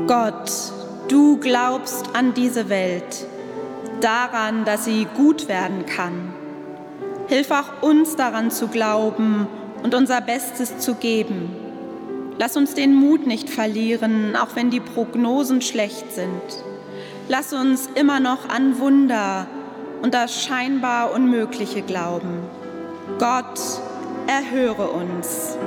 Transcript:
Gott, du glaubst an diese Welt, daran, dass sie gut werden kann. Hilf auch uns daran zu glauben und unser Bestes zu geben. Lass uns den Mut nicht verlieren, auch wenn die Prognosen schlecht sind. Lass uns immer noch an Wunder und das scheinbar Unmögliche glauben. Gott, erhöre uns.